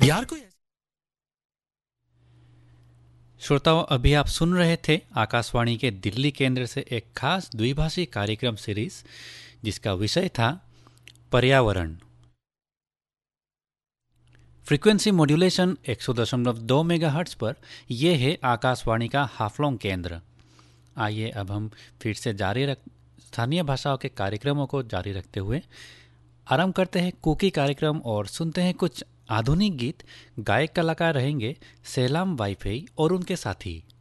यार कोई श्रोताओं, अभी आप सुन रहे थे आकाशवाणी के दिल्ली केंद्र से एक खास द्विभाषी कार्यक्रम सीरीज जिसका विषय था पर्यावरण। फ्रीक्वेंसी मॉड्यूलेशन 100.2 मेगाहर्ट्ज पर यह है आकाशवाणी का हाफलोंग केंद्र। आइए अब हम फिर से स्थानीय भाषाओं के कार्यक्रमों को जारी रखते हुए आरंभ करते हैं कुकी कार्यक्रम और सुनते हैं कुछ आधुनिक गीत। गायक कलाकार रहेंगे सैलाम वाईफाई और उनके साथी।